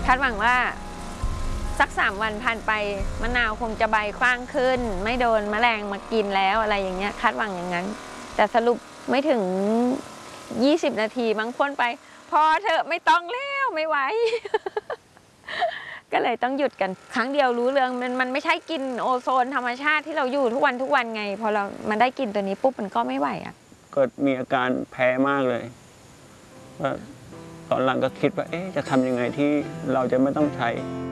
คาดหวังว่าสัก3 วันผ่านไปมะนาวคงจะใบกว้างขึ้นไม่โดนแมลงมากินแล้วอะไรอย่างเงี้ยคาดหวังอย่างนั้นแต่สรุปไม่ถึง20 นาทีบางคนไปพอเถอะไม่ต้องแล้วไม่ไหว ก็เลยต้องหยุดกันครั้งเดียวรู้เรื่องมันไม่ใช่กินโอโซนธรรมชาติที่เราอยู่ทุกวันไงพอเรามันได้กินตัวนี้ปุ๊บมันก็ไม่ไหวอ่ะก็มีอาการแพ้มากเลยว่าตอนหลังก็คิดว่าจะทำยังไงที่เราจะไม่ต้องใช้